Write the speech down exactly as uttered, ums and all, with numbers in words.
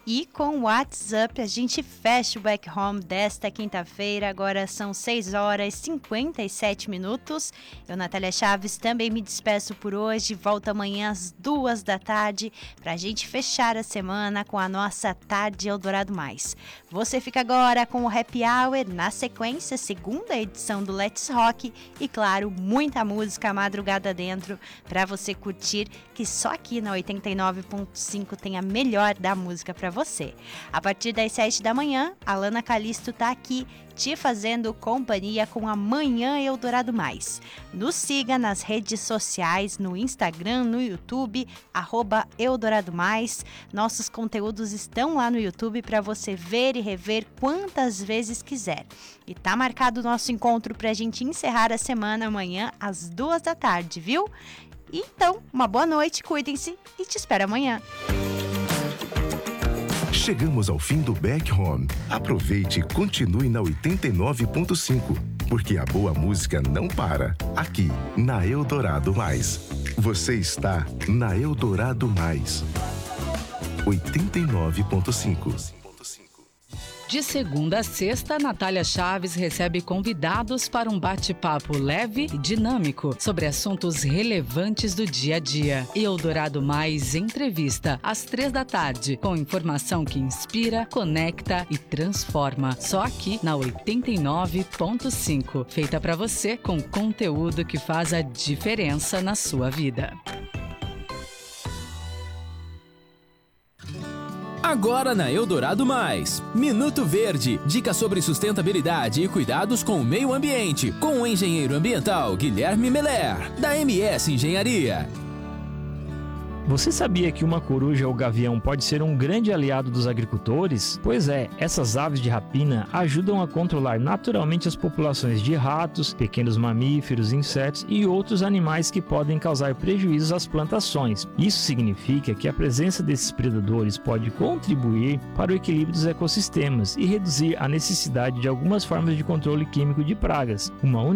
E com o WhatsApp a gente fecha o Back Home desta quinta-feira. Agora são seis horas e cinquenta e sete minutos. Eu, Natália Chaves, também me despeço por hoje. Volto amanhã às duas da tarde para a gente fechar a semana com a nossa Tarde Eldorado Mais. Você fica agora com o Happy Hour, na sequência, segunda edição do Let's Rock e, claro, muita música madrugada dentro para você curtir, que só aqui na oitenta e nove ponto cinco tem a melhor da música para você. A partir das sete da manhã, a Lana Calisto tá aqui te fazendo companhia com a Manhã Eldorado Mais. Nos siga nas redes sociais, no Instagram, no YouTube, arroba Eldorado Mais. Nossos conteúdos estão lá no YouTube para você ver e rever quantas vezes quiser. E tá marcado o nosso encontro pra gente encerrar a semana amanhã às duas da tarde, viu? Então, uma boa noite, cuidem-se e te espero amanhã. Chegamos ao fim do Back Home. Aproveite e continue na oitenta e nove ponto cinco, porque a boa música não para. Aqui, na Eldorado Mais. Você está na Eldorado Mais. oitenta e nove ponto cinco. De segunda a sexta, Natália Chaves recebe convidados para um bate-papo leve e dinâmico sobre assuntos relevantes do dia a dia. Eldorado Mais Entrevista, às três da tarde, com informação que inspira, conecta e transforma. Só aqui na oitenta e nove ponto cinco. Feita para você com conteúdo que faz a diferença na sua vida. Agora na Eldorado Mais, Minuto Verde, dicas sobre sustentabilidade e cuidados com o meio ambiente, com o engenheiro ambiental Guilherme Meller, da M S Engenharia. Você sabia que uma coruja ou gavião pode ser um grande aliado dos agricultores? Pois é, essas aves de rapina ajudam a controlar naturalmente as populações de ratos, pequenos mamíferos, insetos e outros animais que podem causar prejuízos às plantações. Isso significa que a presença desses predadores pode contribuir para o equilíbrio dos ecossistemas e reduzir a necessidade de algumas formas de controle químico de pragas. Uma